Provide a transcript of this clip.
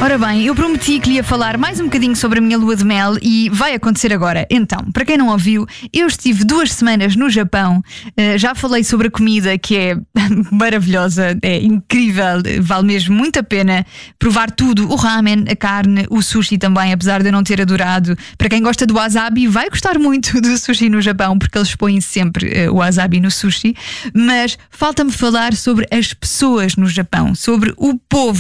Ora bem, eu prometi que lhe ia falar mais um bocadinho sobre a minha lua de mel e vai acontecer agora. Então, para quem não ouviu, eu estive 2 semanas no Japão. Já falei sobre a comida, que é maravilhosa, é incrível, vale mesmo muito a pena provar tudo: o ramen, a carne, o sushi também, apesar de eu não ter adorado. Para quem gosta do wasabi, vai gostar muito do sushi no Japão, porque eles põem sempre o wasabi no sushi. Mas falta-me falar sobre as pessoas no Japão, sobre o povo.